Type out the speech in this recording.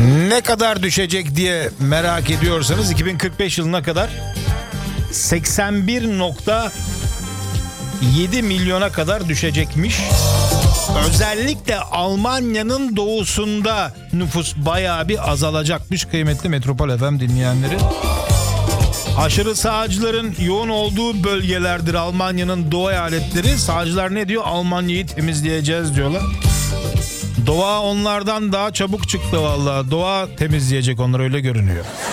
Ne kadar düşecek diye merak ediyorsanız 2045 yılına kadar 81,7 milyona kadar düşecekmiş. Özellikle Almanya'nın doğusunda nüfus bayağı bir azalacakmış kıymetli Metropol FM dinleyenleri. Aşırı sağcıların yoğun olduğu bölgelerdir Almanya'nın doğu eyaletleri. Sağcılar ne diyor? Almanya'yı temizleyeceğiz diyorlar. Doğa onlardan daha çabuk çıktı vallahi. Doğa temizleyecek onları, öyle görünüyor.